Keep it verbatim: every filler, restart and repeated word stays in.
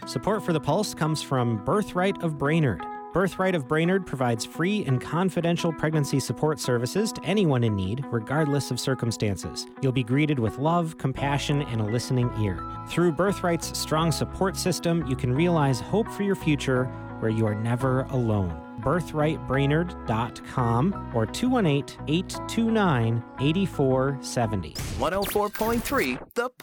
Support for The Pulse comes from Birthright of Brainerd. Birthright of Brainerd provides free and confidential pregnancy support services to anyone in need, regardless of circumstances. You'll be greeted with love, compassion, and a listening ear. Through Birthright's strong support system, you can realize hope for your future where you are never alone. birthright brainerd dot com or two one eight, eight two nine, eight four seven zero. one oh four point three The Pulse.